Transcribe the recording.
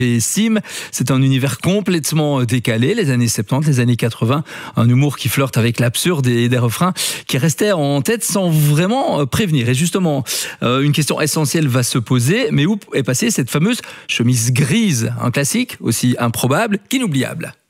Et Sim, c'est un univers complètement décalé, les années 70, les années 80, un humour qui flirte avec l'absurde et des refrains qui restaient en tête sans vraiment prévenir. Et justement, une question essentielle va se poser, mais où est passée cette fameuse chemise grise, un classique aussi improbable qu'inoubliable?